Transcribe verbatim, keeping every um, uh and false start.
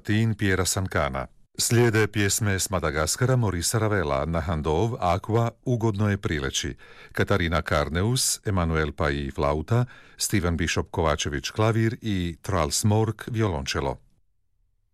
Latin Piera Sankana. Slijede pjesme s Madagaskara Morisa Ravela, Nahandov, Aqua, Ugodno je prileći, Katarina Karneus, Emanuel Paji flauta, Steven Bishop Kovačević klavir i Charles Mork violončelo.